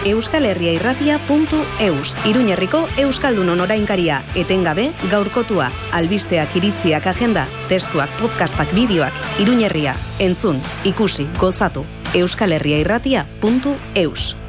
euskalherriairratia.eus. Iruñerriko Euskaldunon orainkaria, etengabe, gaurkotua, albisteak, iritziak, agenda, testuak, podcastak, bideoak, Iruñerria, entzun, ikusi, gozatu, euskalherriairratia.eus.